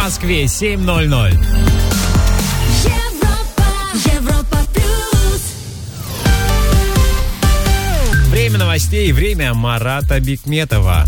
Москве 7:00. Время новостей, время Марата Бикметова.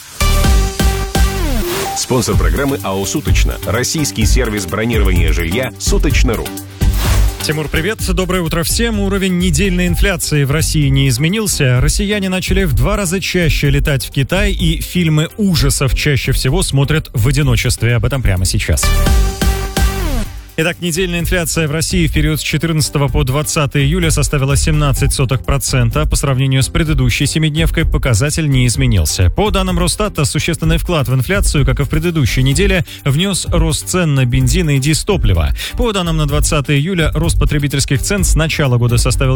Спонсор программы АО «Суточно». Российский сервис бронирования жилья «Суточно.ру». Тимур, привет. Доброе утро всем. Уровень недельной инфляции в России не изменился. Россияне начали в 2 раза чаще летать в Китай, и фильмы ужасов чаще всего смотрят в одиночестве. Об этом прямо сейчас. Итак, недельная инфляция в России в период с 14 по 20 июля составила 0,17%. По сравнению с предыдущей семидневкой показатель не изменился. По данным Росстата, существенный вклад в инфляцию, как и в предыдущей неделе, внес рост цен на бензин и дизтопливо. По данным на 20 июля, рост потребительских цен с начала года составил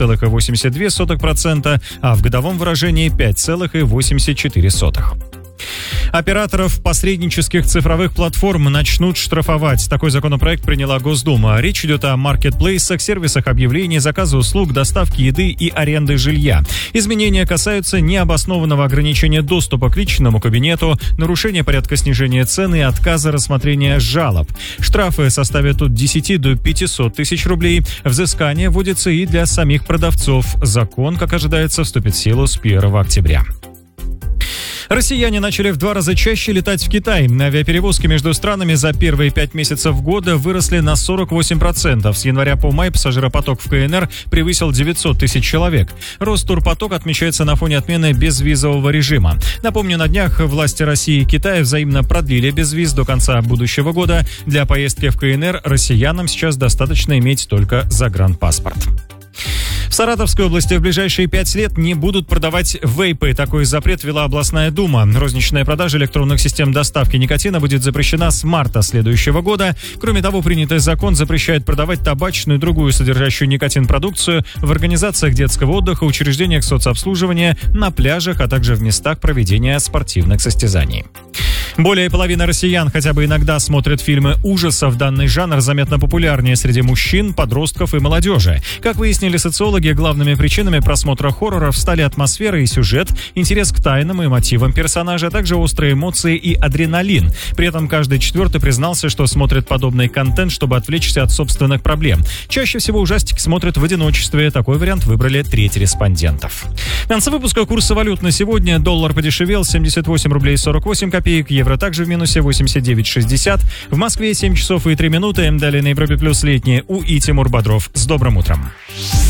4,82%, а в годовом выражении 5,84%. Операторов посреднических цифровых платформ начнут штрафовать. Такой законопроект приняла Госдума. Речь идет о маркетплейсах, сервисах объявлений, заказа услуг, доставки еды и аренды жилья. Изменения касаются необоснованного ограничения доступа к личному кабинету, нарушения порядка снижения цены и отказа рассмотрения жалоб. Штрафы составят от 10 до 500 тысяч рублей. Взыскание вводится и для самих продавцов. Закон, как ожидается, вступит в силу с 1 октября. Россияне начали в 2 раза чаще летать в Китай. Авиаперевозки между странами за первые 5 месяцев года выросли на 48%. С января по май пассажиропоток в КНР превысил 900 тысяч человек. Рост турпотока отмечается на фоне отмены безвизового режима. Напомню, на днях власти России и Китая взаимно продлили безвиз до конца будущего года. Для поездки в КНР россиянам сейчас достаточно иметь только загранпаспорт. В Саратовской области в ближайшие 5 лет не будут продавать вейпы. Такой запрет ввела областная дума. Розничная продажа электронных систем доставки никотина будет запрещена с марта следующего года. Кроме того, принятый закон запрещает продавать табачную и другую содержащую никотин продукцию в организациях детского отдыха, учреждениях соцобслуживания, на пляжах, а также в местах проведения спортивных состязаний. Более половины россиян хотя бы иногда смотрят фильмы ужасов. Данный жанр заметно популярнее среди мужчин, подростков и молодежи. Как выяснили социологи, главными причинами просмотра хорроров стали атмосфера и сюжет, интерес к тайнам и мотивам персонажа, а также острые эмоции и адреналин. При этом каждый 4-й признался, что смотрит подобный контент, чтобы отвлечься от собственных проблем. Чаще всего ужастики смотрят в одиночестве. Такой вариант выбрали треть респондентов. В конце выпуска курсы валют на сегодня. Доллар подешевел 78 рублей 48 копеек, евро также в минусе 89,60. В Москве 7 часов и 3 минуты. Далее на Европе плюс летнее. И Тимур Бодров. С добрым утром.